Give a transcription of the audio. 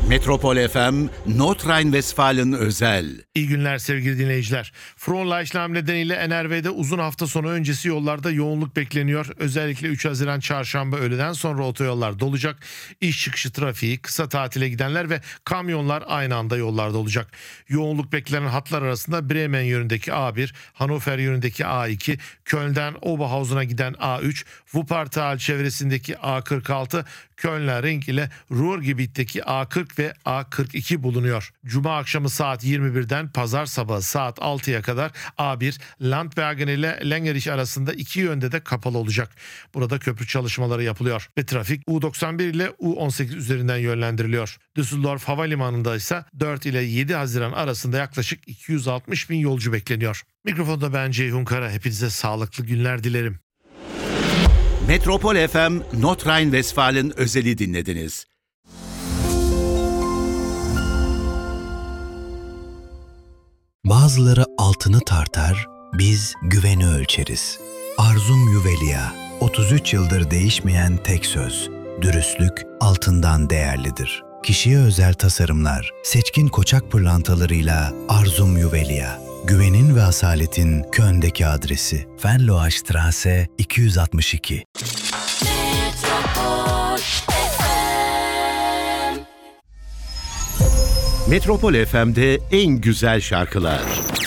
Metropol FM, Nordrhein-Westfalen özel. İyi günler sevgili dinleyiciler. Frohnleichnam nedeniyle NRV'de uzun hafta sonu öncesi yollarda yoğunluk bekleniyor. Özellikle 3 Haziran çarşamba öğleden sonra otoyollar dolacak. İş çıkışı trafiği, kısa tatile gidenler ve kamyonlar aynı anda yollarda olacak. Yoğunluk beklenen hatlar arasında Bremen yönündeki A1, Hannover yönündeki A2, Köln'den Oberhausen'a giden A3, Wuppertal çevresindeki A46, Kölner Ring ile Ruhrgebiet'teki A40 ve A42 bulunuyor. Cuma akşamı saat 21'den pazar sabahı saat 6'ya kadar A1 Landbergen ile Lengerich arasında iki yönde de kapalı olacak. Burada köprü çalışmaları yapılıyor ve trafik U91 ile U18 üzerinden yönlendiriliyor. Düsseldorf Havalimanı'nda ise 4 ile 7 Haziran arasında yaklaşık 260 bin yolcu bekleniyor. Mikrofonda ben Ceyhun Kara. Hepinize sağlıklı günler dilerim. Metropol FM, Nordrhein-Westfalen özeli dinlediniz. Bazıları altını tartar, biz güveni ölçeriz. Arzum Juvelia, 33 yıldır değişmeyen tek söz. Dürüstlük altından değerlidir. Kişiye özel tasarımlar, seçkin koçak pırlantalarıyla Arzum Juvelia. Güvenin ve asaletin Köln'deki adresi. Venloastraße 262. Metropol FM'de en güzel şarkılar.